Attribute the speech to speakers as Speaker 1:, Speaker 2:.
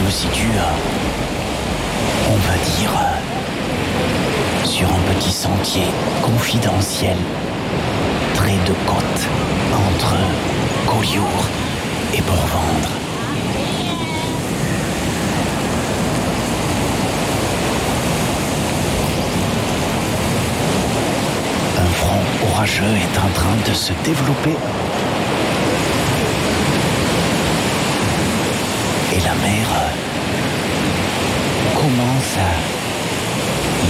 Speaker 1: nous situe, on va dire, sur un petit sentier confidentiel, trait de côte, entre Collioure et Bourvendre. Un front orageux est en train de se développer. Et la mer commence